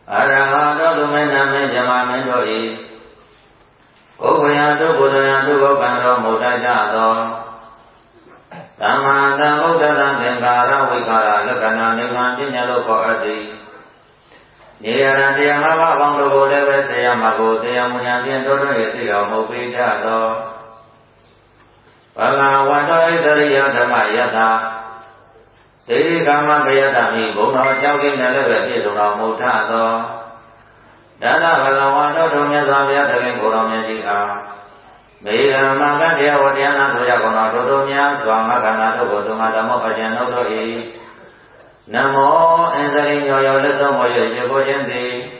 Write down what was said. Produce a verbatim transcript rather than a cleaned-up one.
အရဟတောသူမေနမေဇမမင်းတို့၏ကိုယ်ဝေယတို့ဘုဒ္ဓယတို့ဘောကံတော်မူတတ်ကြသောသမ္မာသမ္ဗုဒ္ဓံသင်္ကာရဝိကာရလက္ခဏာနိဗ္ဗာန်ပညာလို့ခေါ်အပ်သည်နေရတတရား၅ပါးပေါင်းတို့ကိုလည်းပဲဆေယမကိုတရားမူညာဖြင့်တို့တို့ရဲ့သိတော်မူပေးကြသောဘဂဝတ္တဣတရိယဓမ္မယထာသေရိကာမကယတမိဘုံတော်ကြောက်ကိနဲ့လည်းပဲပြည့်စုံတော်မူထသောဒါနဘဂဝါတို့တို့မြတ်စွာဘုရားတခင်ကိုယ်တော်မြတ်ကြီးအားမေရမကတရားဝတရားနာဆိုရကုန်တော်တို့တို့များစွာမကနာတို့ကိုသုံးမဓမ္မောပကျန်တို့တို့၏နမောအင်္ဇရိညောယောလက်ဆုံးမောရရေကိုခြင်းသည်